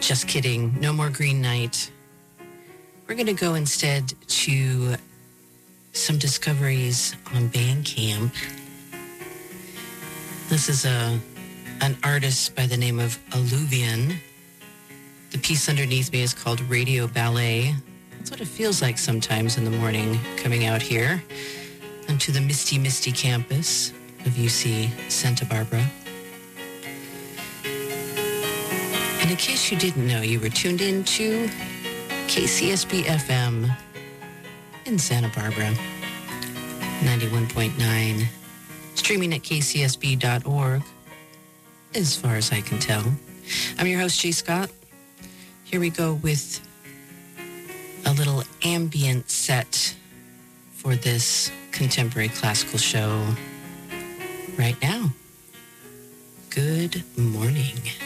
Just kidding. No more Green Night. We're going to go instead to some discoveries on Bandcamp. This is an artist by the name of Alluvian. The piece underneath me is called Radio Ballet. That's what it feels like sometimes in the morning coming out here onto the misty, misty campus of UC Santa Barbara. And in case you didn't know, you were tuned in to KCSB FM in Santa Barbara, 91.9, streaming at kcsb.org, as far as I can tell. I'm your host, Jay Scott. Here we go with a little ambient set for this contemporary classical show right now. Good morning.